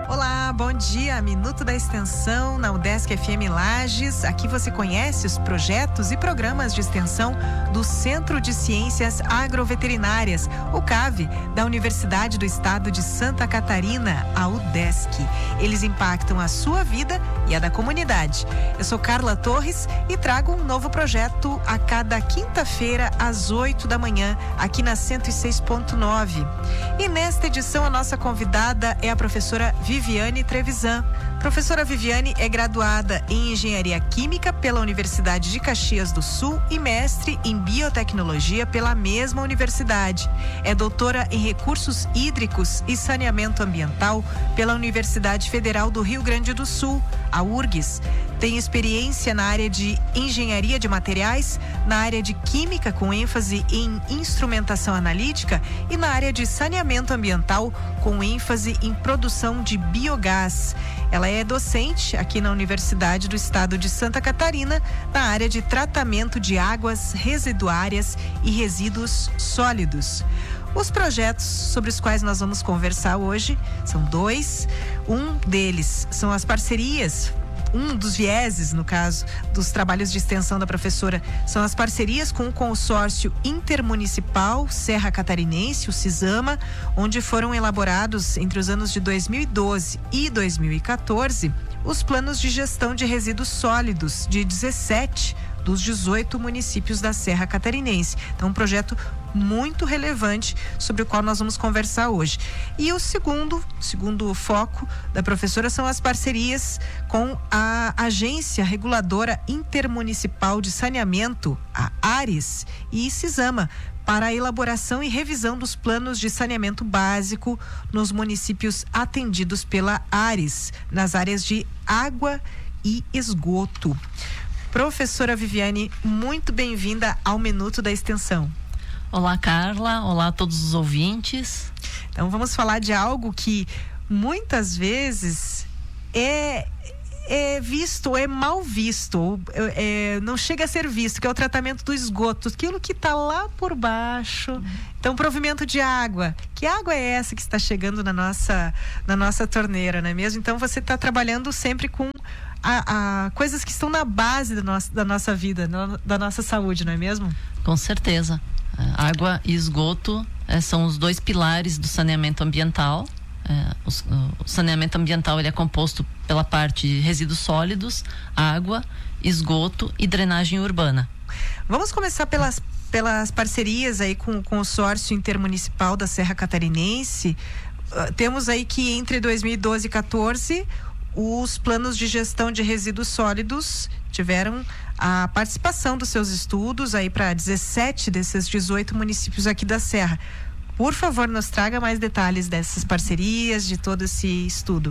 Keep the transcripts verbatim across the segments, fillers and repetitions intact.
Olá, bom dia. Minuto da Extensão na UDESC F M Lages. Aqui você conhece os projetos e programas de extensão do Centro de Ciências Agroveterinárias, o C A V, da Universidade do Estado de Santa Catarina, a UDESC. Eles impactam a sua vida e a da comunidade. Eu sou Carla Torres e trago um novo projeto a cada quinta-feira às oito da manhã, aqui na cento e seis ponto nove. E nesta edição a nossa convidada é a professora Viviane Trevisan. Professora Viviane é graduada em Engenharia Química pela Universidade de Caxias do Sul e mestre em Biotecnologia pela mesma universidade. É doutora em Recursos Hídricos e Saneamento Ambiental pela Universidade Federal do Rio Grande do Sul, a U R G S. Tem experiência na área de Engenharia de Materiais, na área de Química com ênfase em Instrumentação Analítica e na área de Saneamento Ambiental com ênfase em produção de biogás. Ela é docente aqui na Universidade do Estado de Santa Catarina, na área de Tratamento de Águas Residuárias e Resíduos Sólidos. Os projetos sobre os quais nós vamos conversar hoje são dois. Um deles são as parcerias. Um dos vieses, no caso, dos trabalhos de extensão da professora, são as parcerias com o consórcio intermunicipal Serra Catarinense, o CISAMA, onde foram elaborados entre os anos de dois mil e doze e dois mil e quatorze os planos de gestão de resíduos sólidos de dezessete dos dezoito municípios da Serra Catarinense. Então, um projeto muito relevante sobre o qual nós vamos conversar hoje. E o segundo, segundo foco da professora são as parcerias com a Agência Reguladora Intermunicipal de Saneamento, a ARES, e CISAMA, para a elaboração e revisão dos planos de saneamento básico nos municípios atendidos pela ARES, nas áreas de água e esgoto. Professora Viviane, muito bem-vinda ao Minuto da Extensão. Olá, Carla. Olá a todos os ouvintes. Então vamos falar de algo que muitas vezes é, é visto, é mal visto, é, não chega a ser visto, que é o tratamento do esgoto, aquilo que está lá por baixo. Uhum. Então, provimento de água. Que água é essa que está chegando na nossa, na nossa torneira, não é mesmo? Então você está trabalhando sempre com a, a coisas que estão na base do nosso, da nossa vida, no, da nossa saúde, não é mesmo? Com certeza. Água e esgoto é, são os dois pilares do saneamento ambiental. É, os, o saneamento ambiental ele é composto pela parte de resíduos sólidos, água, esgoto e drenagem urbana. Vamos começar pelas, pelas parcerias aí com o consórcio intermunicipal da Serra Catarinense. Uh, temos aí que entre dois mil e doze e quatorze os planos de gestão de resíduos sólidos tiveram a participação dos seus estudos aí para dezessete desses dezoito municípios aqui da Serra. Por favor, nos traga mais detalhes dessas parcerias, de todo esse estudo.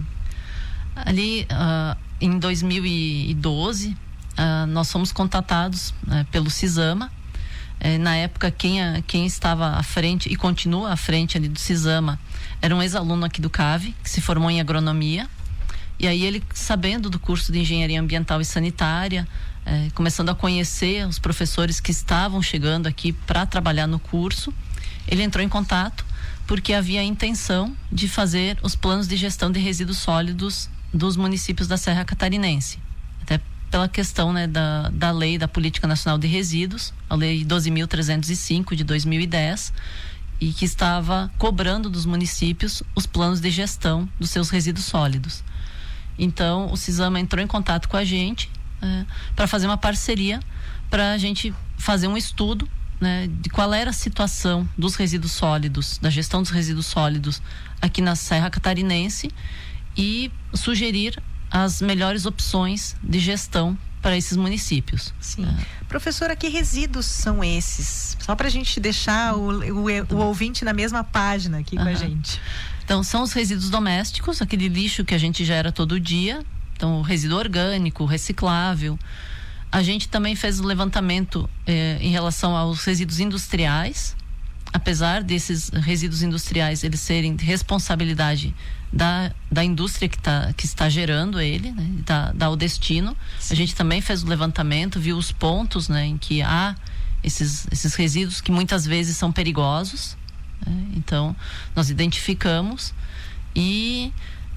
Ali, uh, em dois mil e doze, uh, nós fomos contatados uh, pelo CISAMA. Uh, na época, quem, uh, quem estava à frente e continua à frente ali do CISAMA era um ex-aluno aqui do C A V, que se formou em agronomia. E aí ele, sabendo do curso de Engenharia Ambiental e Sanitária, eh, começando a conhecer os professores que estavam chegando aqui para trabalhar no curso, ele entrou em contato porque havia a intenção de fazer os planos de gestão de resíduos sólidos dos municípios da Serra Catarinense. Até pela questão, né, da, da lei da Política Nacional de Resíduos, a lei doze mil trezentos e cinco de dois mil e dez, e que estava cobrando dos municípios os planos de gestão dos seus resíduos sólidos. Então, o CISAMA entrou em contato com a gente é, para fazer uma parceria, para a gente fazer um estudo, né, de qual era a situação dos resíduos sólidos, da gestão dos resíduos sólidos aqui na Serra Catarinense e sugerir as melhores opções de gestão para esses municípios. Sim. É. Professora, que resíduos são esses? Só para a gente deixar o, o, o ouvinte na mesma página aqui, uhum, com a gente. Então, são os resíduos domésticos, aquele lixo que a gente gera todo dia. Então, o resíduo orgânico, reciclável. A gente também fez o levantamento eh, em relação aos resíduos industriais. Apesar desses resíduos industriais eles serem de responsabilidade da, da indústria que, tá, que está gerando ele, né, da, da o destino. Sim. A gente também fez o levantamento, viu os pontos, né, em que há esses, esses resíduos que muitas vezes são perigosos. Né? Então, nós identificamos e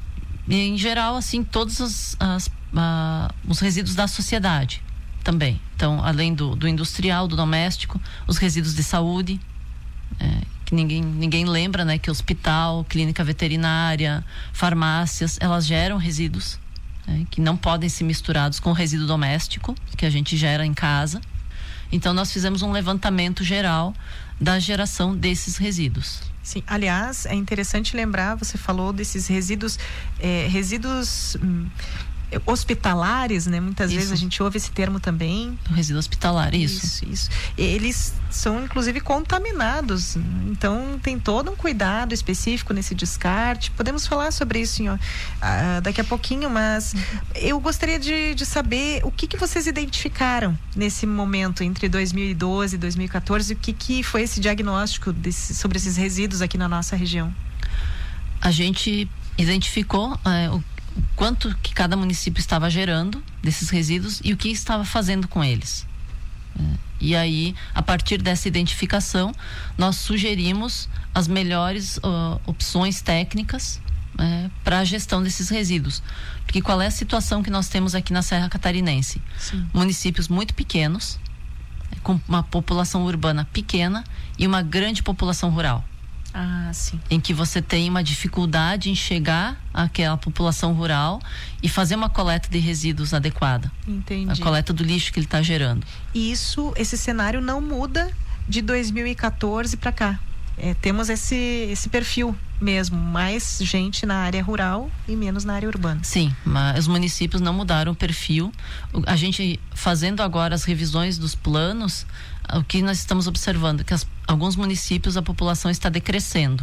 E, em geral, assim, todos os, as, uh, os resíduos da sociedade também. Então, além do, do industrial, do doméstico, os resíduos de saúde, é, que ninguém, ninguém lembra, né? Que hospital, clínica veterinária, farmácias, elas geram resíduos, né, que não podem ser misturados com o resíduo doméstico que a gente gera em casa. Então, nós fizemos um levantamento geral da geração desses resíduos. Sim, aliás, é interessante lembrar, você falou desses resíduos, é, resíduos hum, hospitalares, né? Muitas isso. vezes a gente ouve esse termo também. O resíduo hospitalar, isso. Isso, isso. Eles são inclusive contaminados, então tem todo um cuidado específico nesse descarte. Podemos falar sobre isso em, uh, daqui a pouquinho, mas uhum. eu gostaria de, de saber o que, que vocês identificaram nesse momento entre dois mil e doze e dois mil e quatorze, o que, que foi esse diagnóstico desse, sobre esses resíduos aqui na nossa região? A gente identificou uh, o quanto que cada município estava gerando desses resíduos e o que estava fazendo com eles. É, e aí, a partir dessa identificação, nós sugerimos as melhores uh, opções técnicas é, para a gestão desses resíduos. Porque qual é a situação que nós temos aqui na Serra Catarinense? Sim. Municípios muito pequenos, com uma população urbana pequena e uma grande população rural. Ah, sim. Em que você tem uma dificuldade em chegar àquela população rural e fazer uma coleta de resíduos adequada. Entendi. A coleta do lixo que ele está gerando. E isso, esse cenário não muda de dois mil e quatorze para cá. É, temos esse, esse perfil mesmo, mais gente na área rural e menos na área urbana. Sim, mas os municípios não mudaram o perfil. A gente fazendo agora as revisões dos planos, o que nós estamos observando é que as, alguns municípios a população está decrescendo,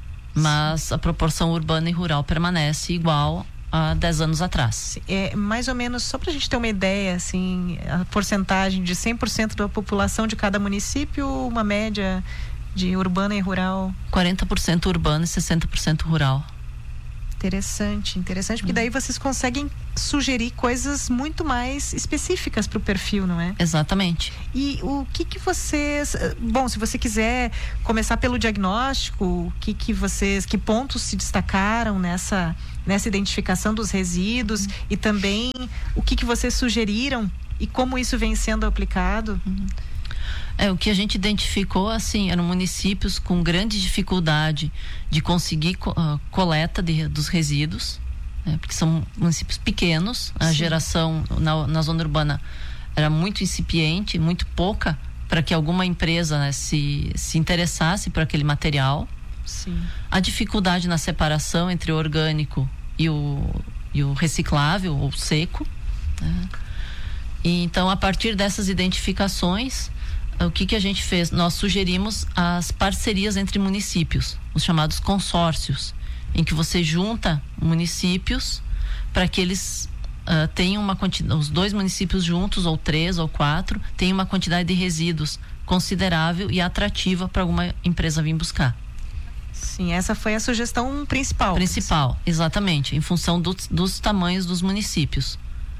mas Sim. a proporção urbana e rural permanece igual a dez anos atrás. É mais ou menos, só para a gente ter uma ideia, assim, a porcentagem de cem por cento da população de cada município, uma média de urbana e rural? quarenta por cento urbano e sessenta por cento rural. Interessante, interessante, porque daí vocês conseguem sugerir coisas muito mais específicas para o perfil, não é? Exatamente. E o que que vocês, bom, se você quiser começar pelo diagnóstico, o que que vocês, que pontos se destacaram nessa nessa identificação dos resíduos uhum. e também o que que vocês sugeriram e como isso vem sendo aplicado? Uhum. É, o que a gente identificou, assim, eram municípios com grande dificuldade de conseguir co- uh, coleta de, dos resíduos, né, porque são municípios pequenos, a Sim. geração na, na zona urbana era muito incipiente, muito pouca, para que alguma empresa, né, se, se interessasse por aquele material. Sim. A dificuldade na separação entre o orgânico e o, e o reciclável ou seco. Né? E, então, a partir dessas identificações, o que que a gente fez? Nós sugerimos as parcerias entre municípios, os chamados consórcios, em que você junta municípios para que eles uh, tenham uma quantidade, os dois municípios juntos, ou três ou quatro, tenham uma quantidade de resíduos considerável e atrativa para alguma empresa vir buscar. Sim, essa foi a sugestão principal. Principal, exatamente, em função do, dos tamanhos dos municípios.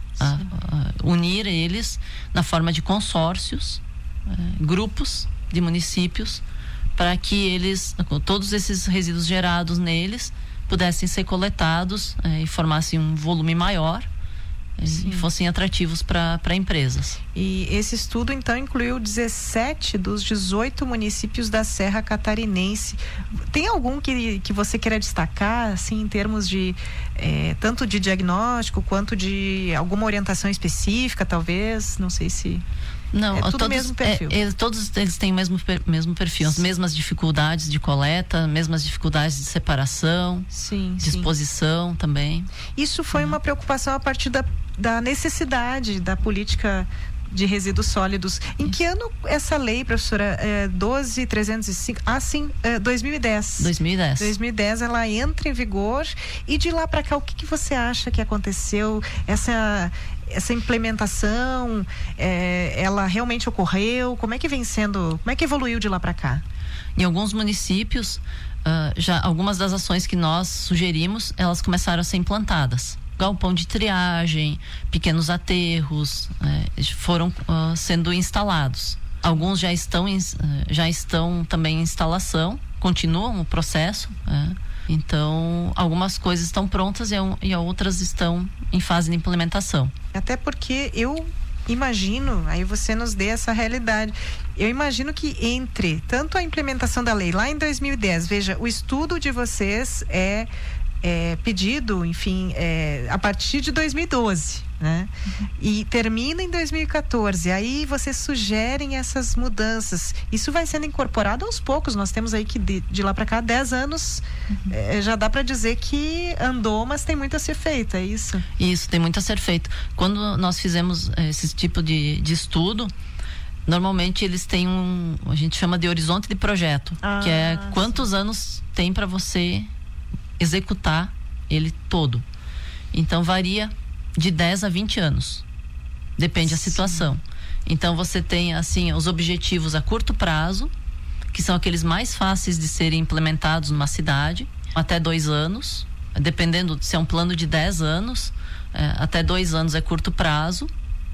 Uh, uh, unir eles na forma de consórcios, grupos de municípios, para que eles, todos esses resíduos gerados neles, pudessem ser coletados eh, e formassem um volume maior Sim. e fossem atrativos para empresas. E esse estudo então incluiu dezessete dos dezoito municípios da Serra Catarinense. Tem algum que, que você queira destacar, assim, em termos de eh, tanto de diagnóstico quanto de alguma orientação específica, talvez? Não sei se... Não, é tudo todos, mesmo perfil. É, é, todos eles têm o mesmo, mesmo perfil, as mesmas dificuldades de coleta, mesmas dificuldades de separação, sim, disposição sim. também. Isso foi uhum. uma preocupação a partir da, da necessidade da política de resíduos sólidos. Em Isso. que ano essa lei, professora, é, doze mil trezentos e cinco? Ah, sim, é, dois mil e dez. dois mil e dez. dois mil e dez ela entra em vigor, e de lá para cá o que, que você acha que aconteceu? Essa essa implementação, é, ela realmente ocorreu? Como é que vem sendo, como é que evoluiu de lá para cá? Em alguns municípios, uh, já algumas das ações que nós sugerimos, elas começaram a ser implantadas. Galpão de triagem, pequenos aterros, é, foram uh, sendo instalados. Alguns já estão, em, uh, já estão também em instalação, continuam o processo, é, Então, algumas coisas estão prontas e, e outras estão em fase de implementação. Até porque eu imagino, aí você nos dê essa realidade. Eu imagino que entre tanto a implementação da lei lá em dois mil e dez, veja, o estudo de vocês é, é pedido, enfim, é, a partir de dois mil e doze, né? Uhum. E termina em dois mil e quatorze. Aí vocês sugerem essas mudanças. Isso vai sendo incorporado aos poucos. Nós temos aí que de, de lá para cá dez anos, uhum. é, já dá para dizer que andou, mas tem muito a ser feito, é isso? Isso, tem muito a ser feito. Quando nós fizemos esse tipo de, de estudo, normalmente eles têm um, a gente chama de horizonte de projeto, ah, que é quantos sim. anos tem para você executar ele todo. Então varia de dez a vinte anos. Depende da situação. Então você tem assim os objetivos a curto prazo, que são aqueles mais fáceis de serem implementados numa cidade, até dois anos, dependendo se é um plano de dez anos, é, até dois anos é curto prazo,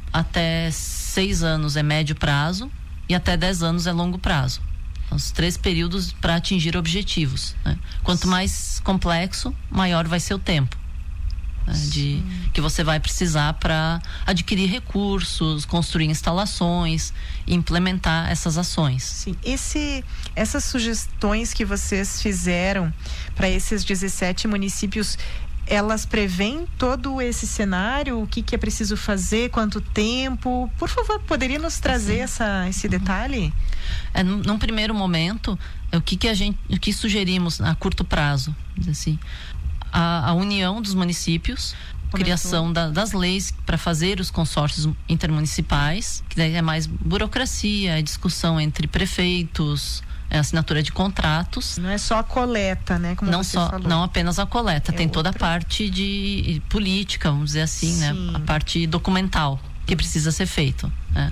até seis anos é médio prazo e até dez anos é longo prazo. Então, os três períodos para atingir objetivos, né? Quanto mais complexo, maior vai ser o tempo, né? De, que você vai precisar para adquirir recursos, construir instalações e implementar essas ações. Sim. Esse, essas sugestões que vocês fizeram para esses dezessete municípios, elas prevêem todo esse cenário? O que, que é preciso fazer? Quanto tempo? Por favor, poderia nos trazer essa, esse detalhe? É, num, num primeiro momento, o que, que a gente, o que sugerimos a curto prazo? Assim, a, a união dos municípios, Começou. criação da, das leis para fazer os consórcios intermunicipais, que daí é mais burocracia, é discussão entre prefeitos, é assinatura de contratos. Não é só a coleta, né? Como não você só, falou. Não apenas a coleta, é tem outra. toda a parte de política, vamos dizer assim, Sim. né? A parte documental que precisa ser feito, né?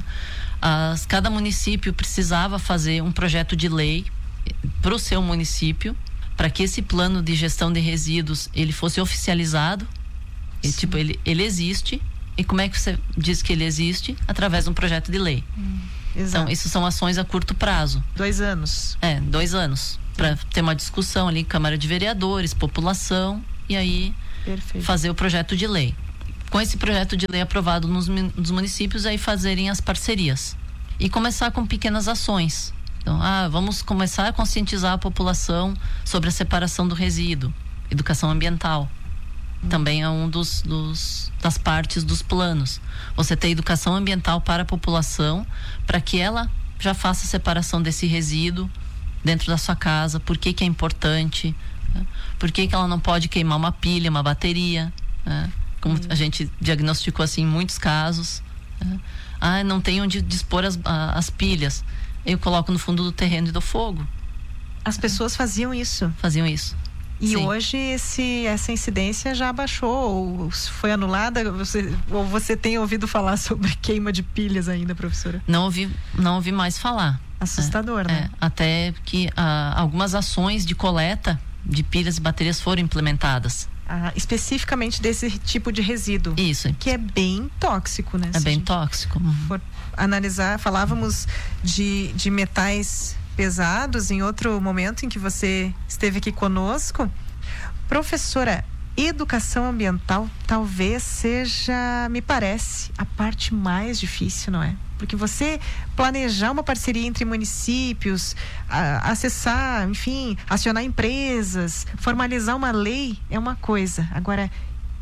As, cada município precisava fazer um projeto de lei para o seu município, para que esse plano de gestão de resíduos ele fosse oficializado. E, tipo, ele, ele existe. E como é que você diz que ele existe? Através de um projeto de lei. Hum. Exato. Então, isso são ações a curto prazo. Dois anos. É, dois anos. Para ter uma discussão ali, Câmara de Vereadores, população, e aí Perfeito. fazer o projeto de lei. Com esse projeto de lei aprovado nos, nos municípios, aí fazerem as parcerias. E começar com pequenas ações. Então, ah, vamos começar a conscientizar a população sobre a separação do resíduo. Educação ambiental. Também é um dos, dos das partes dos planos. Você ter educação ambiental para a população, para que ela já faça a separação desse resíduo dentro da sua casa. Por que que é importante? Né? Por que que ela não pode queimar uma pilha, uma bateria? Né? Como hum. a gente diagnosticou assim em muitos casos. Né? Ah, não tem onde dispor as, a, as pilhas. Eu coloco no fundo do terreno e dou fogo. As pessoas faziam isso? Faziam isso. E Sim. hoje esse, essa incidência já baixou ou foi anulada? Você, ou você tem ouvido falar sobre queima de pilhas ainda, professora? Não ouvi, não ouvi mais falar. Assustador, é, né? É, até que ah, algumas ações de coleta de pilhas e baterias foram implementadas. Ah, especificamente desse tipo de resíduo. Isso. Que é bem tóxico, né? É bem tóxico. Uhum. For analisar, falávamos de, de metais pesados em outro momento em que você esteve aqui conosco. Professora, educação ambiental talvez seja, me parece, a parte mais difícil, não é? Porque você planejar uma parceria entre municípios, a, acessar, enfim, acionar empresas, formalizar uma lei é uma coisa. Agora,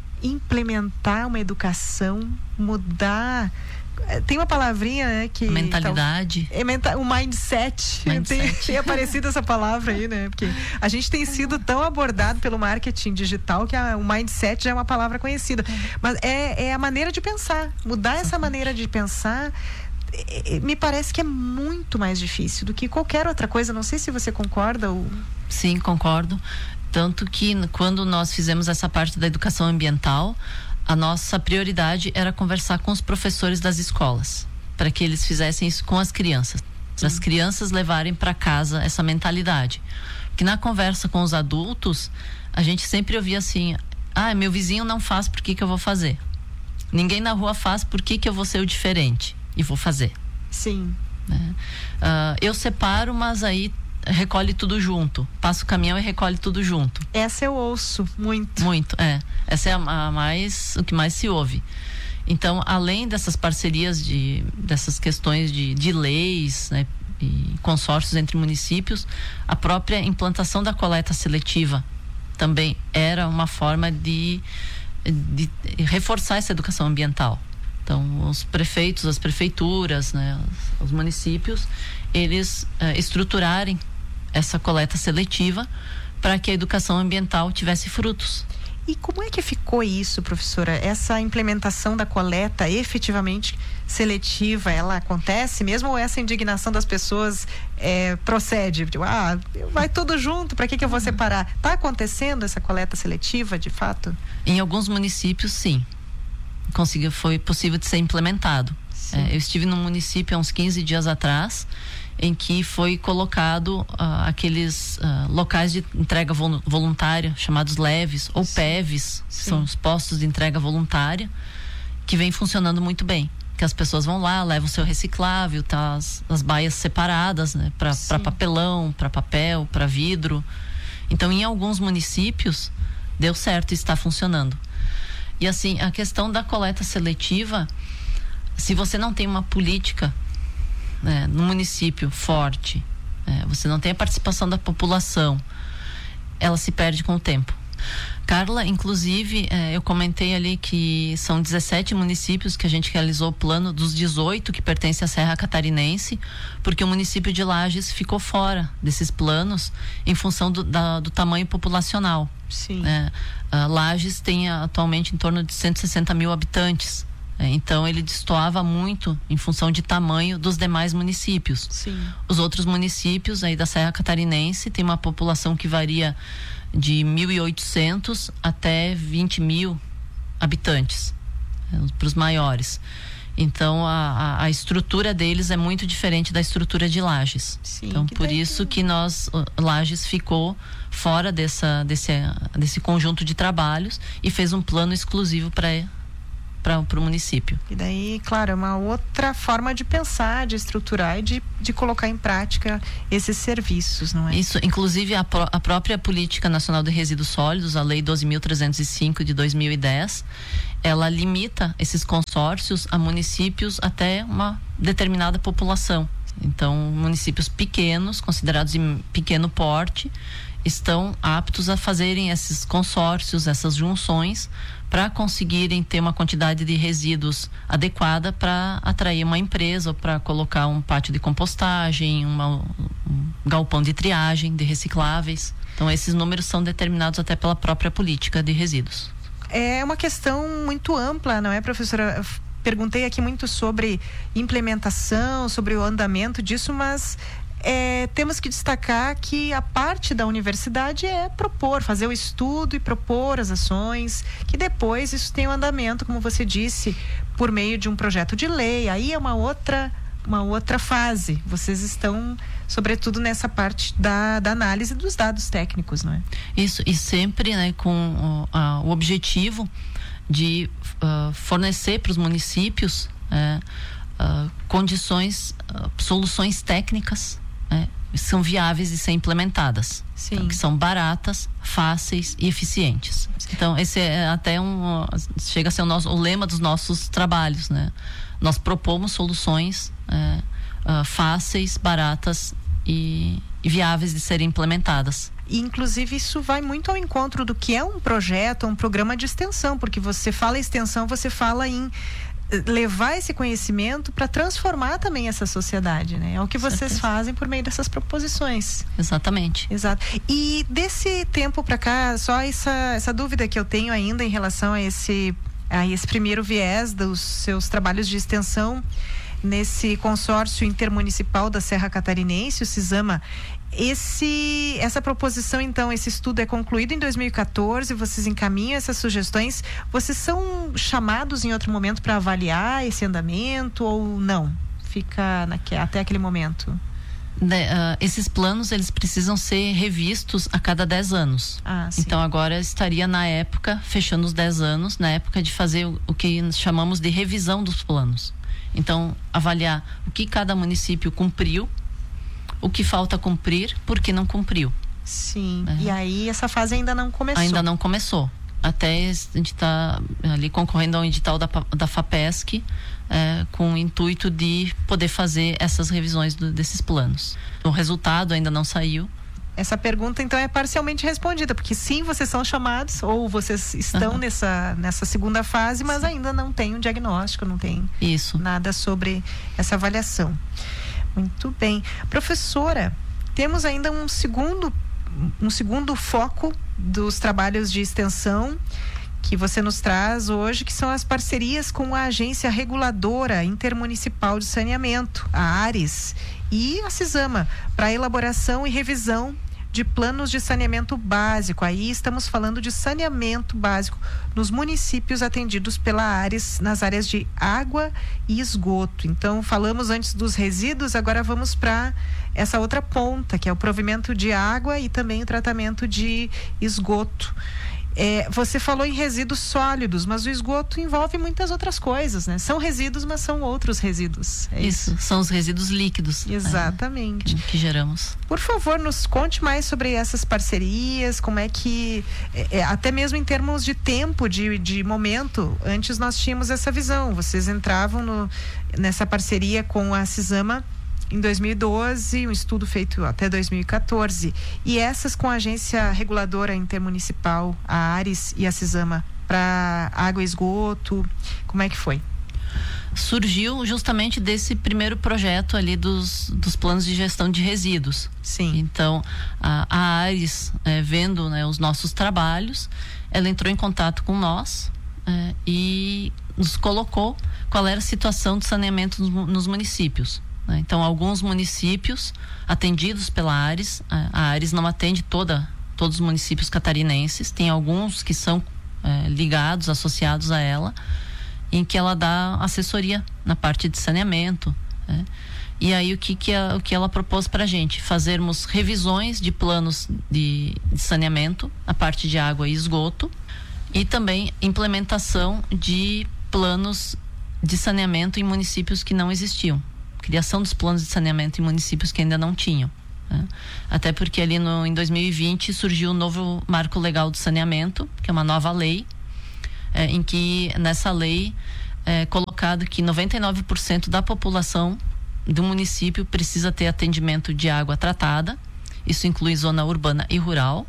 implementar uma educação, mudar... Tem uma palavrinha, né, que... Mentalidade. Tá, é menta, o mindset. mindset. Tem, tem aparecido essa palavra aí, né? Porque a gente tem sido tão abordado pelo marketing digital que a, o mindset já é uma palavra conhecida. Mas é, é a maneira de pensar. Mudar essa maneira de pensar... me parece que é muito mais difícil do que qualquer outra coisa. Não sei se você concorda ou... Sim, concordo. Tanto que quando nós fizemos essa parte da educação ambiental, a nossa prioridade era conversar com os professores das escolas, para que eles fizessem isso com as crianças, para as crianças levarem para casa essa mentalidade. Porque na conversa com os adultos, a gente sempre ouvia assim: ah, meu vizinho não faz, por que que eu vou fazer? Ninguém na rua faz, por que que eu vou ser o diferente e vou fazer? Sim. Né? Uh, eu separo, mas aí recolhe tudo junto, passa o caminhão e recolhe tudo junto. Essa eu ouço muito. Muito, é. Essa é a, a mais, o que mais se ouve. Então, além dessas parcerias, de, dessas questões de, de leis, né, e consórcios entre municípios, a própria implantação da coleta seletiva também era uma forma de, de reforçar essa educação ambiental. Então, os prefeitos, as prefeituras, né, os, os municípios, eles eh, estruturarem essa coleta seletiva para que a educação ambiental tivesse frutos. E como é que ficou isso, professora? Essa implementação da coleta efetivamente seletiva, ela acontece mesmo, ou essa indignação das pessoas é, procede? Tipo, ah, vai tudo junto, para que que eu vou separar? Está acontecendo essa coleta seletiva, de fato? Em alguns municípios, sim. Conseguiu, foi possível de ser implementado. É, eu estive num município há uns quinze dias atrás, em que foi colocado uh, aqueles uh, locais de entrega vol- voluntária, chamados leves, ou Sim. P E Vs, que são os postos de entrega voluntária, que vem funcionando muito bem. Que as pessoas vão lá, levam o seu reciclável, tá as, as baias separadas, né, para papelão, para papel, para vidro. Então, em alguns municípios, deu certo e está funcionando. E assim, a questão da coleta seletiva, se você não tem uma política, né, no município forte, é, você não tem a participação da população, ela se perde com o tempo. Carla, inclusive, é, eu comentei ali que são dezessete municípios que a gente realizou o plano, dos dezoito que pertencem à Serra Catarinense, porque o município de Lages ficou fora desses planos em função do, da, do tamanho populacional. Sim. É, a Lages tem atualmente em torno de cento e sessenta mil habitantes. Então ele destoava muito em função de tamanho dos demais municípios. Sim. Os outros municípios aí da Serra Catarinense tem uma população que varia de mil e oitocentos até vinte mil habitantes, para os maiores. Então a, a, a estrutura deles é muito diferente da estrutura de Lages. Sim, então por daí... isso que nós, Lages ficou fora dessa, desse, desse conjunto de trabalhos e fez um plano exclusivo para para o município. E daí, claro, é uma outra forma de pensar, de estruturar e de, de colocar em prática esses serviços, não é? Isso, inclusive a, pró- a própria Política Nacional de Resíduos Sólidos, a Lei doze mil trezentos e cinco de dois mil e dez, ela limita esses consórcios a municípios até uma determinada população. Então, municípios pequenos, considerados de pequeno porte, estão aptos a fazerem esses consórcios, essas junções, para conseguirem ter uma quantidade de resíduos adequada para atrair uma empresa ou para colocar um pátio de compostagem, uma, um galpão de triagem de recicláveis. Então, esses números são determinados até pela própria política de resíduos. É uma questão muito ampla, não é, professora? Perguntei aqui muito sobre implementação, sobre o andamento disso, mas É, temos que destacar que a parte da universidade é propor, fazer o estudo e propor as ações, que depois isso tem um andamento, como você disse, por meio de um projeto de lei. Aí é uma outra, uma outra fase. Vocês estão, sobretudo, nessa parte da, da análise dos dados técnicos, não é? Isso, e sempre, né, com o, a, o objetivo de uh, fornecer para os municípios uh, uh, condições, uh, soluções técnicas, É, são viáveis de ser implementadas. Sim. Então, que são baratas, fáceis e eficientes. Então, esse é até um, chega a ser o, nosso, o lema dos nossos trabalhos, né? Nós propomos soluções é, uh, fáceis, baratas e, e viáveis de serem implementadas. E, inclusive, isso vai muito ao encontro do que é um projeto, um programa de extensão, porque você fala em extensão, você fala em levar esse conhecimento para transformar também essa sociedade, né? É o que vocês Certeza. fazem por meio dessas proposições. Exatamente. Exato. E desse tempo para cá, só essa, essa dúvida que eu tenho ainda em relação a esse, a esse primeiro viés dos seus trabalhos de extensão nesse consórcio intermunicipal da Serra Catarinense, o CISAMA. Esse, essa proposição, então, esse estudo é concluído em dois mil e quatorze, vocês encaminham essas sugestões, vocês são chamados em outro momento para avaliar esse andamento ou não? Fica naque, até aquele momento? De, uh, esses planos, eles precisam ser revistos a cada dez anos. Ah, sim. Então, agora estaria na época, fechando os dez anos, na época de fazer o, o que nós chamamos de revisão dos planos. Então, avaliar o que cada município cumpriu, o que falta cumprir, porque não cumpriu. Sim, É. E aí essa fase ainda não começou. Ainda não começou. Até a gente está ali concorrendo ao edital da, da FAPESC, é, com o intuito de poder fazer essas revisões do, desses planos. O resultado ainda não saiu. Essa pergunta, então, é parcialmente respondida, porque sim, vocês são chamados, ou vocês estão uhum. nessa, nessa segunda fase, mas sim. ainda não tem um diagnóstico, não tem Isso. nada sobre essa avaliação. Muito bem. Professora, temos ainda um segundo, um segundo foco dos trabalhos de extensão que você nos traz hoje, que são as parcerias com a Agência Reguladora Intermunicipal de Saneamento, a ARES, e a CISAMA, para elaboração e revisão de planos de saneamento básico. Aí estamos falando de saneamento básico nos municípios atendidos pela ARES, nas áreas de água e esgoto. Então, falamos antes dos resíduos, agora vamos para essa outra ponta, que é o provimento de água e também o tratamento de esgoto. É, você falou em resíduos sólidos, mas o esgoto envolve muitas outras coisas, né? São resíduos, mas são outros resíduos. É isso, isso, são os resíduos líquidos. Exatamente. É, que, que geramos. Por favor, nos conte mais sobre essas parcerias, como é que, é, até mesmo em termos de tempo, de, de momento, antes nós tínhamos essa visão. Vocês entravam no, nessa parceria com a CISAMA em dois mil e doze, um estudo feito até dois mil e quatorze. E essas com a Agência Reguladora Intermunicipal, a ARES e a CISAMA, para água e esgoto, como é que foi? Surgiu justamente desse primeiro projeto ali dos, dos planos de gestão de resíduos. Sim. Então, a, a ARES, é, vendo, né, os nossos trabalhos, ela entrou em contato com nós é, e nos colocou qual era a situação do saneamento nos, nos municípios. Então, alguns municípios atendidos pela ARES, a ARES não atende toda, todos os municípios catarinenses, tem alguns que são é, ligados, associados a ela, em que ela dá assessoria na parte de saneamento. É. E aí, o que, que, a, o que ela propôs para a gente? Fazermos revisões de planos de, de saneamento, a parte de água e esgoto, e também implementação de planos de saneamento em municípios que não existiam. Criação dos planos de saneamento em municípios que ainda não tinham. Né? Até porque ali no, em dois mil e vinte surgiu o novo Marco Legal do Saneamento, que é uma nova lei, é, em que nessa lei é colocado que noventa e nove por cento da população do município precisa ter atendimento de água tratada. Isso inclui zona urbana e rural.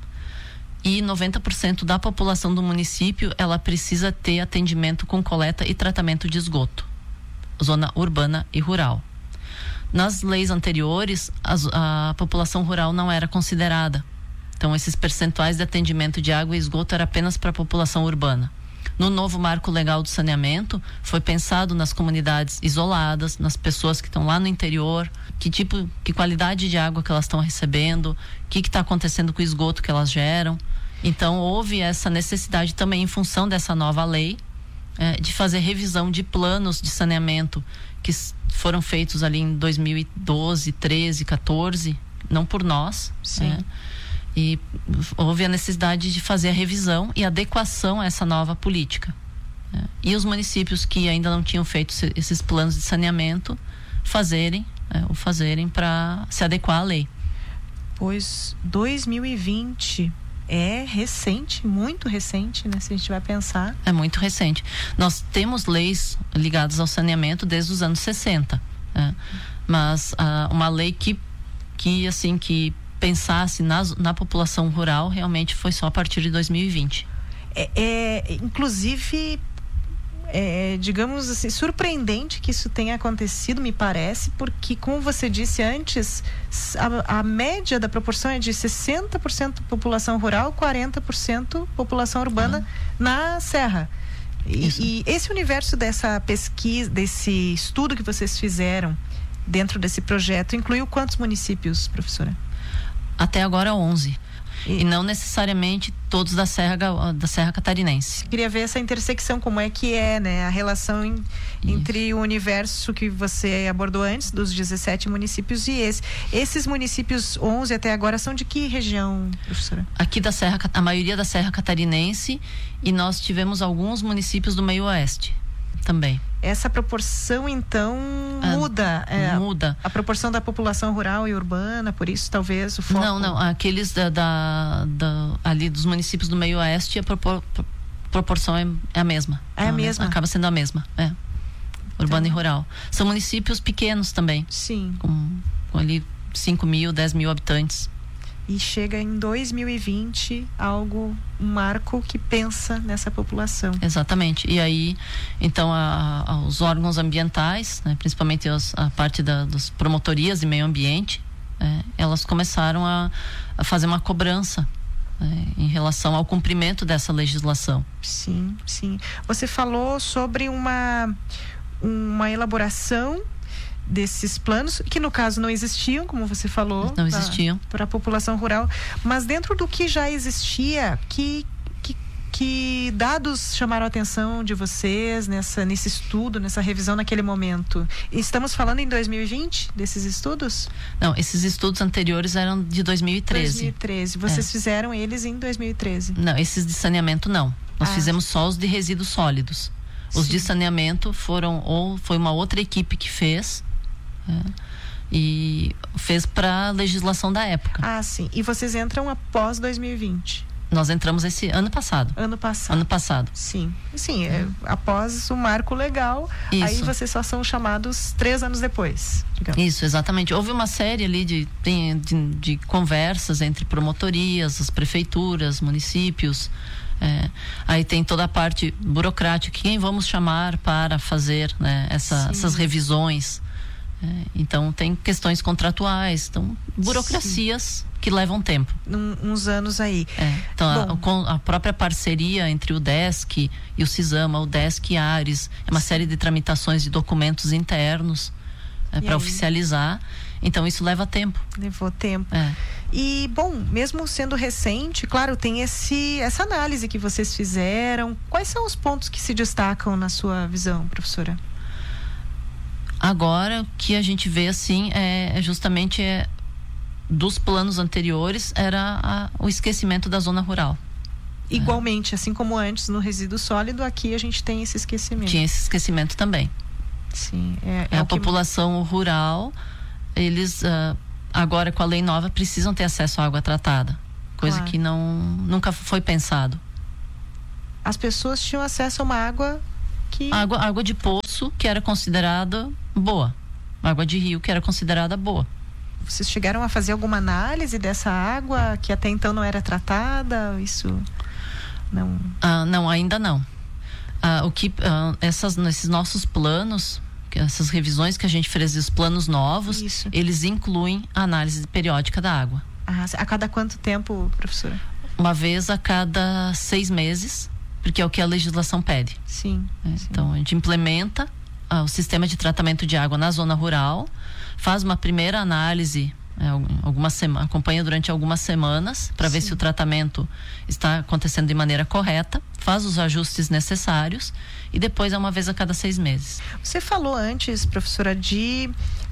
E noventa por cento da população do município ela precisa ter atendimento com coleta e tratamento de esgoto. Zona urbana e rural. Nas leis anteriores, a, a população rural não era considerada. Então, esses percentuais de atendimento de água e esgoto era apenas para a população urbana. No novo Marco Legal do Saneamento, foi pensado nas comunidades isoladas, nas pessoas que estão lá no interior, que tipo, que qualidade de água que elas estão recebendo, o que está acontecendo com o esgoto que elas geram. Então, houve essa necessidade também, em função dessa nova lei, É, de fazer revisão de planos de saneamento que s- foram feitos ali em dois mil e doze, treze, quatorze, não por nós. Sim. É, e houve a necessidade de fazer a revisão e adequação a essa nova política. É, e os municípios que ainda não tinham feito se- esses planos de saneamento fazerem, é, o fazerem para se adequar à lei. Pois dois mil e vinte é recente, muito recente, né? Se a gente vai pensar. É muito recente. Nós temos leis ligadas ao saneamento desde os anos sessenta, né? Mas ah, uma lei que, que assim, que pensasse na, na população rural realmente foi só a partir de dois mil e vinte. É, é, inclusive, é, digamos assim, surpreendente que isso tenha acontecido, me parece, porque, como você disse antes, a, a média da proporção é de sessenta por cento população rural, quarenta por cento população urbana ah. na Serra. E, e esse universo dessa pesquisa, desse estudo que vocês fizeram dentro desse projeto, incluiu quantos municípios, professora? Até agora onze. E, e não necessariamente todos da Serra, da Serra Catarinense. Queria ver essa intersecção, como é que é, né? A relação em, entre o universo que você abordou antes, dos dezessete municípios, e esse. Esses municípios onze até agora são de que região, professora? Aqui da Serra, a maioria da Serra Catarinense, e nós tivemos alguns municípios do meio oeste também. essa proporção então Ah, muda. É, muda. A, a proporção da população rural e urbana, por isso talvez o foco... Não, não, aqueles da, da, da- ali dos municípios do meio oeste, a propor, pro- proporção é, é a mesma. É a mesma? Acaba sendo a mesma, é. Urbano Então- e rural. São municípios pequenos também, Sim. com, com ali cinco mil, dez mil habitantes. E chega em dois mil e vinte algo, um marco que pensa nessa população. Exatamente. E aí, então, a, a, os órgãos ambientais, né, principalmente as, a parte da, das promotorias de meio ambiente, é, elas começaram a, a fazer uma cobrança é, em relação ao cumprimento dessa legislação. Sim, sim. Você falou sobre uma, uma elaboração desses planos, que no caso não existiam, como você falou. Não existiam. Para a população rural. Mas dentro do que já existia, que, que, que dados chamaram a atenção de vocês nessa, nesse estudo, nessa revisão naquele momento? Estamos falando em dois mil e vinte, desses estudos? Não, esses estudos anteriores eram de dois mil e treze. dois mil e treze. Vocês É. fizeram eles em dois mil e treze? Não, esses de saneamento não. Nós Ah. fizemos só os de resíduos sólidos. Os Sim. de saneamento foram, ou foi uma outra equipe que fez, é, e fez para a legislação da época. Ah, sim. E vocês entram após dois mil e vinte? Nós entramos esse ano passado. Ano passado. Ano passado. Sim. Sim, é, após o marco legal, Isso. aí vocês só são chamados três anos depois, digamos. Isso, exatamente. Houve uma série ali de, de, de, de conversas entre promotorias, as prefeituras, municípios. É, aí tem toda a parte burocrática, quem vamos chamar para fazer, né, essa, Sim. essas revisões. É, então tem questões contratuais, então burocracias que levam tempo. Num, uns anos aí. É, então a, Bom. com a própria parceria entre o DESC e o CISAMA, o DESC e a Ares, é uma série de tramitações de documentos internos é, E para aí? oficializar. Então isso leva tempo. Levou tempo. É. E, bom, mesmo sendo recente, claro, tem esse, essa análise que vocês fizeram. Quais são os pontos que se destacam na sua visão, professora? Agora, o que a gente vê assim é, é justamente é, dos planos anteriores era a, o esquecimento da zona rural. Igualmente, assim como antes no resíduo sólido, aqui a gente tem esse esquecimento. Tinha esse esquecimento também. Sim, é, É é a o que- população rural, eles ah, agora com a lei nova precisam ter acesso à água tratada, coisa Claro. que não nunca foi pensado. As pessoas tinham acesso a uma água que... Água, água de poço que era considerada boa, água de rio que era considerada boa. Vocês chegaram a fazer alguma análise dessa água que até então não era tratada? Isso não... Ah, não, ainda não. Ah, o que ah, essas, nesses nossos planos, que essas revisões que a gente fez, os planos novos, Isso. eles incluem a análise periódica da água. Ah, a cada quanto tempo, professora? Uma vez a cada seis meses, porque é o que a legislação pede. Sim. né? sim. Então a gente implementa ah, o sistema de tratamento de água na zona rural, faz uma primeira análise, é, algumas sema, acompanha durante algumas semanas para ver Sim. se o tratamento está acontecendo de maneira correta, faz os ajustes necessários e depois é uma vez a cada seis meses. Você falou antes, professora, de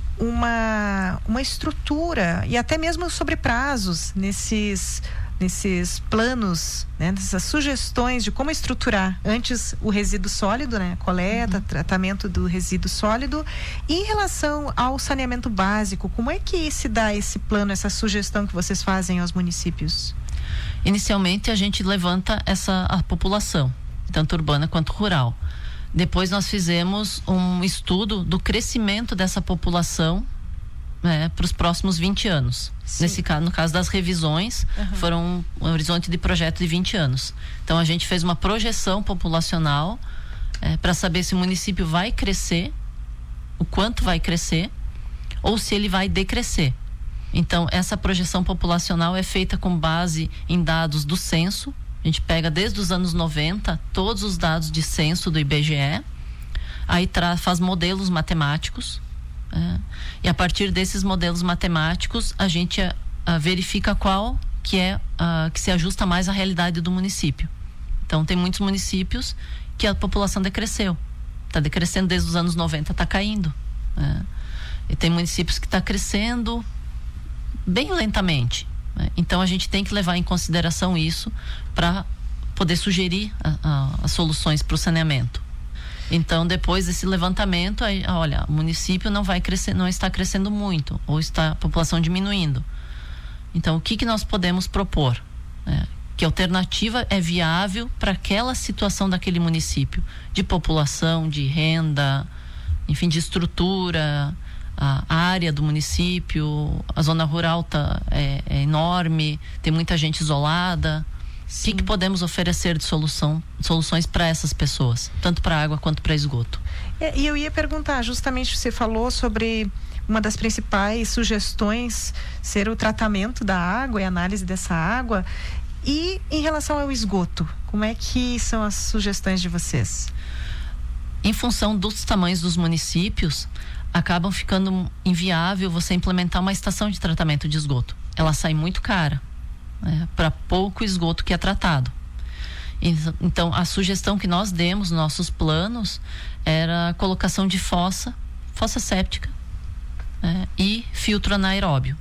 uma, uma estrutura e até mesmo sobre prazos nesses, nesses planos, né, nessas sugestões de como estruturar antes o resíduo sólido, né, coleta, Uhum. tratamento do resíduo sólido. E em relação ao saneamento básico, como é que se dá esse plano, essa sugestão que vocês fazem aos municípios? Inicialmente a gente levanta essa a população, tanto urbana quanto rural. Depois nós fizemos um estudo do crescimento dessa população, né, para os próximos vinte anos. Sim. Nesse caso, no caso das revisões, Uhum. foram um horizonte de projeto de vinte anos. Então a gente fez uma projeção populacional para saber se o município vai crescer, o quanto vai crescer, ou se ele vai decrescer. Então essa projeção populacional é feita com base em dados do censo. A gente pega desde os anos noventa todos os dados de censo do I B G E, aí tra- faz modelos matemáticos, é, e a partir desses modelos matemáticos a gente a, a verifica qual que é a, que se ajusta mais à realidade do município. Então tem muitos municípios que a população decresceu, está decrescendo desde os anos noventa, está caindo. É. E tem municípios que está crescendo bem lentamente. Né? Então a gente tem que levar em consideração isso para poder sugerir a, a, as soluções para o saneamento. Então, depois desse levantamento, aí, olha, o município não vai crescer, não está crescendo muito, ou está a população diminuindo. Então, o que que nós podemos propor? É, que alternativa é viável para aquela situação daquele município, de população, de renda, enfim, de estrutura, a área do município, a zona rural tá, é, é enorme, tem muita gente isolada. O que que podemos oferecer de solução, soluções para essas pessoas, tanto para água quanto para esgoto? É, e eu ia perguntar, justamente você falou sobre uma das principais sugestões ser o tratamento da água e a análise dessa água. E em relação ao esgoto, como é que são as sugestões de vocês? Em função dos tamanhos dos municípios, acabam ficando inviável você implementar uma estação de tratamento de esgoto. Ela sai muito cara, né, para pouco esgoto que é tratado. Então, a sugestão que nós demos nos nossos planos era a colocação de fossa, fossa séptica, né, e filtro anaeróbio.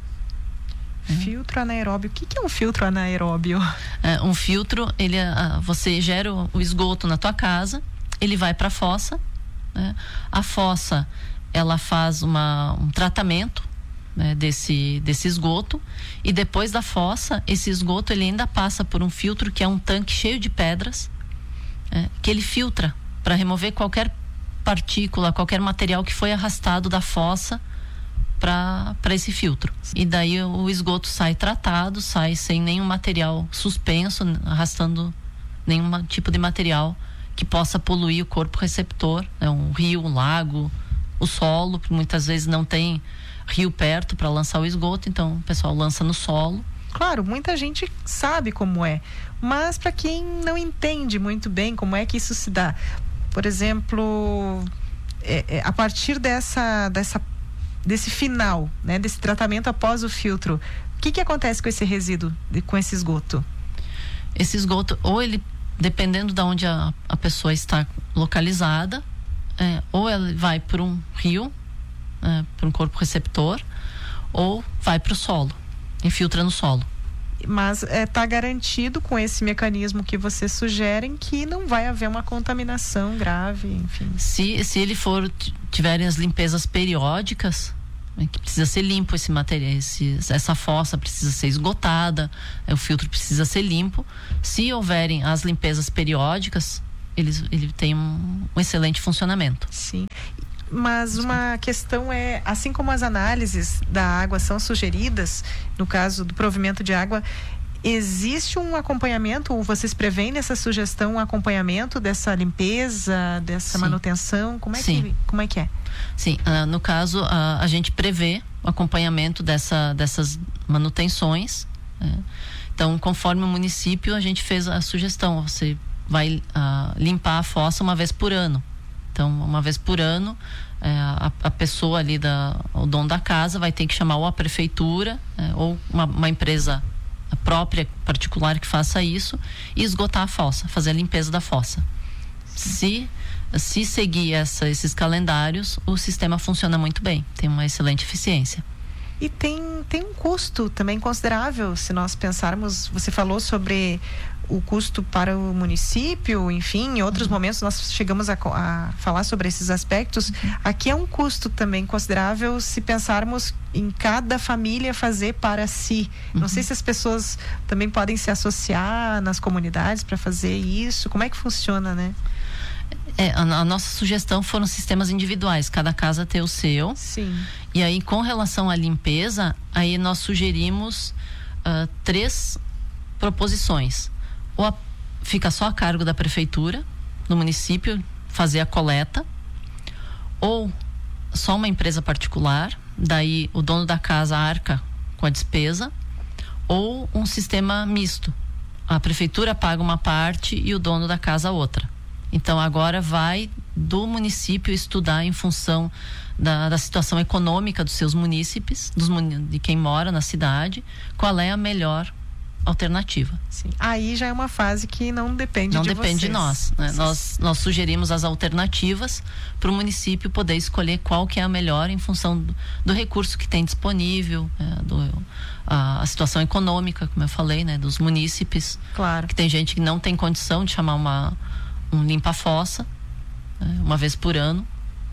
Filtro anaeróbio. O que que é um filtro anaeróbio? É, um filtro, ele, você gera o esgoto na tua casa, ele vai para a fossa, né? A fossa, ela faz uma, um tratamento, né, desse, desse esgoto, e depois da fossa, esse esgoto ele ainda passa por um filtro que é um tanque cheio de pedras, é, que ele filtra para remover qualquer partícula, qualquer material que foi arrastado da fossa para esse filtro. E daí o esgoto sai tratado, sai sem nenhum material suspenso, arrastando nenhum tipo de material que possa poluir o corpo receptor, né? Um rio, um lago, o solo, porque muitas vezes não tem rio perto para lançar o esgoto, então o pessoal lança no solo. Claro, muita gente sabe como é, mas para quem não entende muito bem como é que isso se dá, por exemplo, é, é, a partir dessa, dessa desse final, né, desse tratamento após o filtro, o que que acontece com esse resíduo, com esse esgoto? Esse esgoto, ou ele, dependendo de onde a, a pessoa está localizada, é, ou ele vai para um rio, é, para um corpo receptor, ou vai para o solo, infiltra no solo. Mas está é, garantido com esse mecanismo que vocês sugerem que não vai haver uma contaminação grave, enfim. Se, se ele for, tiverem as limpezas periódicas, né, que precisa ser limpo esse material, esse, essa fossa precisa ser esgotada, é, o filtro precisa ser limpo. Se houverem as limpezas periódicas, eles, ele tem um, um excelente funcionamento. Sim. Mas uma questão é, assim como as análises da água são sugeridas, no caso do provimento de água, existe um acompanhamento, ou vocês preveem nessa sugestão um acompanhamento dessa limpeza, dessa Sim. manutenção? Como é, Sim. que, como é que é? Sim, uh, no caso, uh, a gente prevê o acompanhamento dessa, dessas manutenções, né? Então, conforme o município, a gente fez a sugestão, você vai uh, limpar a fossa uma vez por ano. Então, uma vez por ano, é, a, a pessoa ali, da, o dono da casa, vai ter que chamar ou a prefeitura, é, ou uma, uma empresa própria, particular, que faça isso, e esgotar a fossa, fazer a limpeza da fossa. Se, se seguir essa, esses calendários, o sistema funciona muito bem, tem uma excelente eficiência. E tem, tem um custo também considerável, se nós pensarmos, você falou sobre o custo para o município, enfim, em outros uhum. momentos nós chegamos a, a falar sobre esses aspectos. Uhum. Aqui é um custo também considerável se pensarmos em cada família fazer para si. Uhum. Não sei se as pessoas também podem se associar nas comunidades para fazer isso. Como é que funciona, né? É, a, a nossa sugestão foram sistemas individuais, cada casa ter o seu. Sim. E aí, com relação à limpeza, aí nós sugerimos uh, três proposições. Ou a, fica só a cargo da prefeitura, no município, fazer a coleta, ou só uma empresa particular, daí o dono da casa arca com a despesa, ou um sistema misto. A prefeitura paga uma parte e o dono da casa outra. Então, agora vai do município estudar em função da, da situação econômica dos seus munícipes, dos, de quem mora na cidade, qual é a melhor alternativa. Sim. Aí já é uma fase que não depende não de depende vocês. de nós, né? nós nós sugerimos as alternativas para o município poder escolher qual que é a melhor em função do, do recurso que tem disponível, é, do, a, a situação econômica, como eu falei, né, dos munícipes. Claro. Que tem gente que não tem condição de chamar uma um limpa-fossa, uma vez por ano.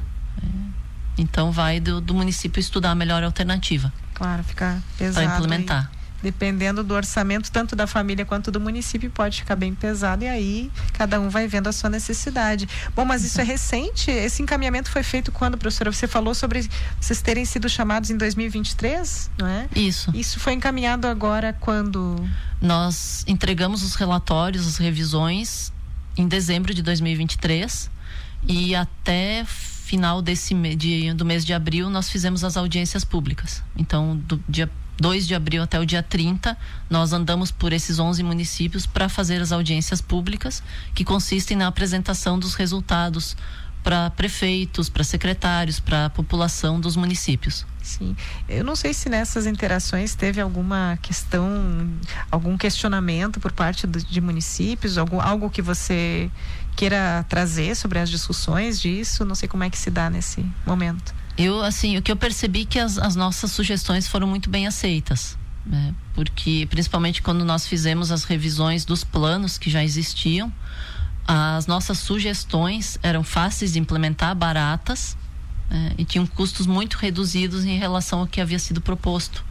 Então vai do, do município estudar a melhor alternativa. Claro, fica pesado. Para implementar. E, dependendo do orçamento, tanto da família quanto do município, pode ficar bem pesado, e aí cada um vai vendo a sua necessidade. Bom, mas isso é recente? Esse encaminhamento foi feito quando, professora? Você falou sobre vocês terem sido chamados em dois mil e vinte e três, não é? Isso. Isso foi encaminhado agora quando? Nós entregamos os relatórios, as revisões em dezembro de dois mil e vinte e três, e até final desse de, do mês de abril nós fizemos as audiências públicas. Então, do dia dois de abril até o dia trinta, nós andamos por esses onze municípios para fazer as audiências públicas, que consistem na apresentação dos resultados para prefeitos, para secretários, para a população dos municípios. Sim. Eu não sei se nessas interações teve alguma questão, algum questionamento por parte do, de municípios, algum, algo que você queira trazer sobre as discussões disso. Não sei como é que se dá nesse momento. Eu, assim, o que eu percebi que as, as nossas sugestões foram muito bem aceitas, né? Porque, principalmente quando nós fizemos as revisões dos planos que já existiam, as nossas sugestões eram fáceis de implementar, baratas, né? E tinham custos muito reduzidos em relação ao que havia sido proposto.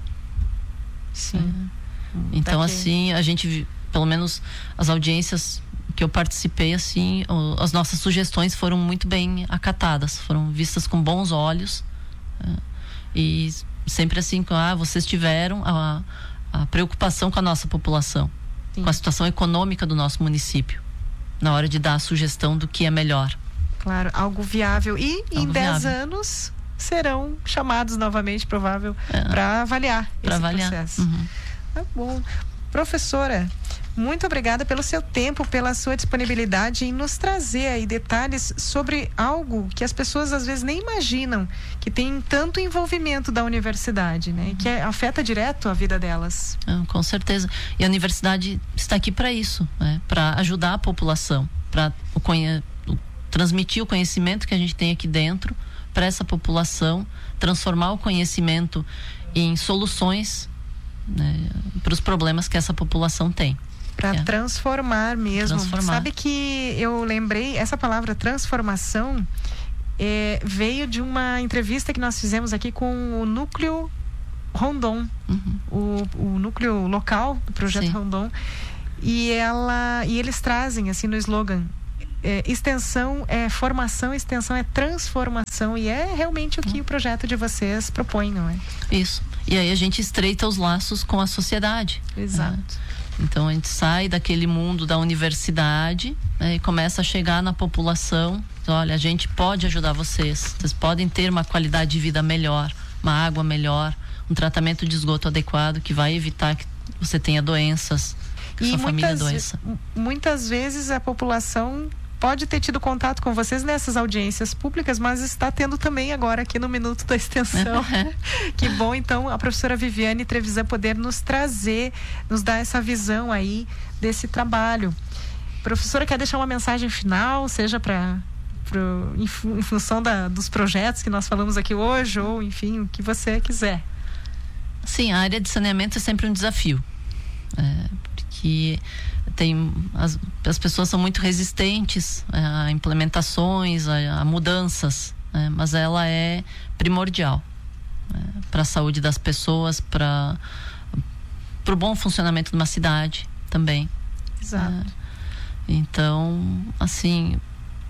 Sim. É. Então, assim, a gente, pelo menos as audiências que eu participei, assim, as nossas sugestões foram muito bem acatadas, foram vistas com bons olhos, é, e sempre assim, ah, vocês tiveram a, a preocupação com a nossa população, sim, com a situação econômica do nosso município, na hora de dar a sugestão do que é melhor. Claro, algo viável. E algo em dez anos serão chamados novamente, provável, é, para avaliar pra esse avaliar. processo. Uhum. Tá bom. Professora, muito obrigada pelo seu tempo, pela sua disponibilidade em nos trazer aí detalhes sobre algo que as pessoas às vezes nem imaginam, que tem tanto envolvimento da universidade, né? Uhum. Que é, afeta direto a vida delas. Ah, com certeza. E a universidade está aqui para isso, né? Para ajudar a população, para transmitir o conhecimento que a gente tem aqui dentro para essa população, transformar o conhecimento em soluções, né, para os problemas que essa população tem. Para é. transformar mesmo. Transformar. Sabe que eu lembrei, essa palavra transformação é, veio de uma entrevista que nós fizemos aqui com o Núcleo Rondon, uhum. o, o núcleo local do Projeto Sim. Rondon, e, ela, e eles trazem assim no slogan, é, extensão é formação, extensão é transformação, e é realmente o que uhum. o projeto de vocês propõe, não é? Isso. E aí a gente estreita os laços com a sociedade. Exato. Né? Então a gente sai daquele mundo da universidade, né, e começa a chegar na população. Então, olha, a gente pode ajudar vocês. Vocês podem ter uma qualidade de vida melhor, uma água melhor, um tratamento de esgoto adequado que vai evitar que você tenha doenças, que e sua família muitas, doença. Muitas vezes a população pode ter tido contato com vocês nessas audiências públicas, mas está tendo também agora aqui no Minuto da Extensão. Que bom, então, a professora Viviane Trevisan poder nos trazer, nos dar essa visão aí desse trabalho. Professora, quer deixar uma mensagem final, seja para em, em função da, dos projetos que nós falamos aqui hoje, ou enfim, o que você quiser. Sim, a área de saneamento é sempre um desafio, é, porque tem as, as pessoas são muito resistentes a implementações, a, a mudanças, né? Mas ela é primordial, né? Para a saúde das pessoas, para para o bom funcionamento de uma cidade também. Exato. É, então, assim,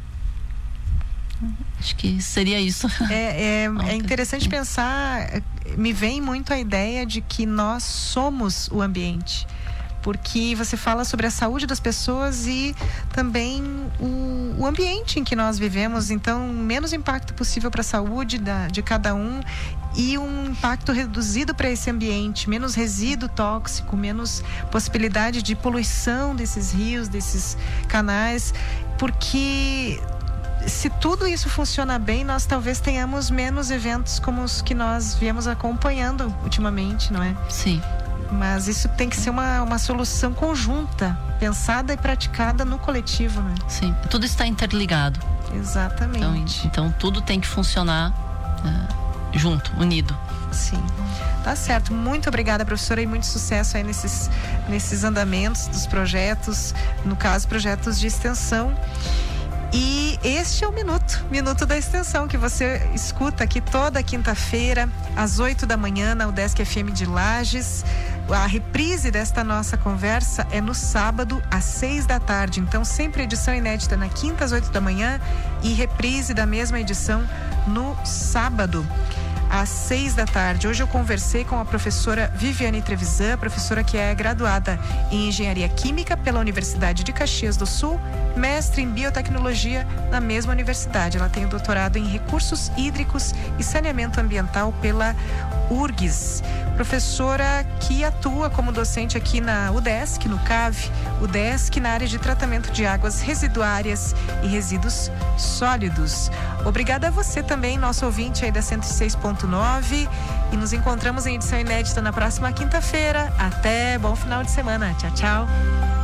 acho que seria isso. É, é, é interessante pensar, me vem muito a ideia de que nós somos o ambiente. Porque você fala sobre a saúde das pessoas e também o, o ambiente em que nós vivemos. Então, menos impacto possível para a saúde da, de cada um e um impacto reduzido para esse ambiente, menos resíduo tóxico, menos possibilidade de poluição desses rios, desses canais, porque se tudo isso funciona bem, nós talvez tenhamos menos eventos como os que nós viemos acompanhando ultimamente, não é? Sim. Mas isso tem que ser uma, uma solução conjunta, pensada e praticada no coletivo, né? Sim, tudo está interligado. Exatamente. Então, então tudo tem que funcionar uh, junto, unido. Sim, tá certo. Muito obrigada, professora, e muito sucesso aí nesses, nesses andamentos dos projetos, no caso, projetos de extensão. E este é o Minuto, Minuto da Extensão, que você escuta aqui toda quinta-feira, às oito da manhã, na UDESC F M de Lages. A reprise desta nossa conversa é no sábado, às seis da tarde. Então, sempre edição inédita na quinta, às oito da manhã, e reprise da mesma edição no sábado, às seis da tarde. Hoje eu conversei com a professora Viviane Trevisan, professora que é graduada em Engenharia Química pela Universidade de Caxias do Sul, mestre em Biotecnologia na mesma universidade. Ela tem o doutorado em Recursos Hídricos e Saneamento Ambiental pela U R G S. Professora que atua como docente aqui na UDESC, no C A V, UDESC, na área de tratamento de águas residuárias e resíduos sólidos. Obrigada a você também, nosso ouvinte aí da cento e seis ponto nove, e nos encontramos em edição inédita na próxima quinta-feira. Até, bom final de semana. Tchau, tchau.